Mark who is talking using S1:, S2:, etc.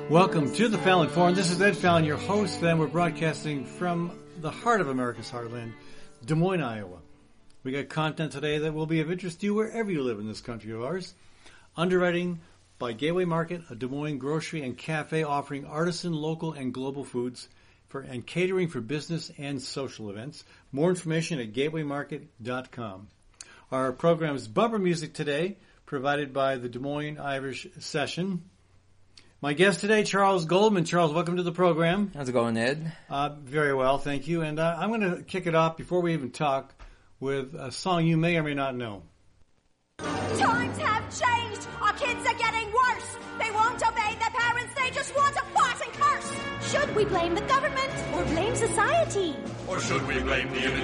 S1: Welcome to the Fallon Forum. This is Ed Fallon, your host, and we're broadcasting from the heart of America's heartland, Des Moines, Iowa. We got content today that will be of interest to you wherever you live in this country of ours. Underwriting by Gateway Market, a Des Moines grocery and cafe offering artisan, local, and global foods and catering for business and social events. More information at gatewaymarket.com. Our program's bumper music today provided by the Des Moines Irish Session. My guest today, Charles Goldman. Charles, welcome to the program.
S2: How's it going, Ed?
S1: Very well, thank you. And I'm going to kick it off before we even talk with a song you may or may not know.
S3: Times have changed. Our kids are getting worse. They won't obey their parents. They just want to fart and curse. Should we blame the government or blame society?
S4: Or should we blame the